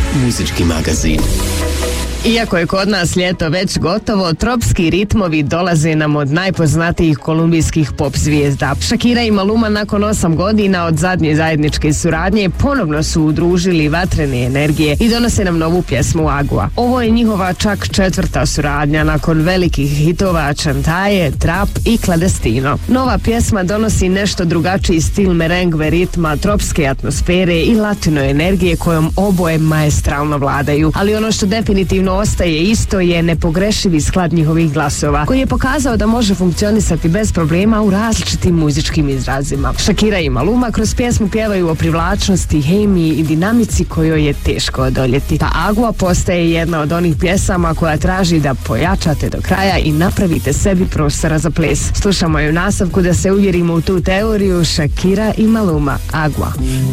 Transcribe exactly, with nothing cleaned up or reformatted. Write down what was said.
muzički magazin. Iako je kod nas ljeto već gotovo, tropski ritmovi dolaze nam od najpoznatijih kolumbijskih pop zvijezda. Shakira i Maluma nakon osam godina od zadnje zajedničke suradnje ponovno su udružili vatrene energije i donose nam novu pjesmu Agua. Ovo je njihova čak četvrta suradnja nakon velikih hitova Chantaje, Trap i Clandestino. Nova pjesma donosi nešto drugačiji stil merengve ritma, tropske atmosfere i latino energije kojom oboje maestralno vladaju. Ali ono što definitivno ostaje isto je nepogrešivi sklad njihovih glasova, koji je pokazao da može funkcionisati bez problema u različitim muzičkim izrazima. Shakira i Maluma kroz pjesmu pjevaju o privlačnosti, hemiji i dinamici kojoj je teško odoljeti. Ta Agua postaje jedna od onih pjesama koja traži da pojačate do kraja i napravite sebi prostora za ples. Slušamo ju u nastavku da se uvjerimo u tu teoriju. Shakira i Maluma, Agua.